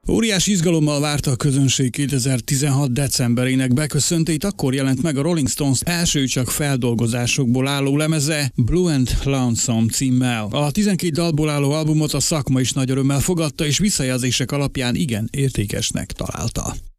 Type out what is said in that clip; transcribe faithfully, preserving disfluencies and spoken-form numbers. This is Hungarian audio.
Óriási izgalommal várta a közönség kétezer-tizenhat decemberének beköszöntét, akkor jelent meg a Rolling Stones első csak feldolgozásokból álló lemeze, Blue and Lonesome címmel. A tizenkét dalból álló albumot a szakma is nagy örömmel fogadta, és visszajelzések alapján igen értékesnek találta.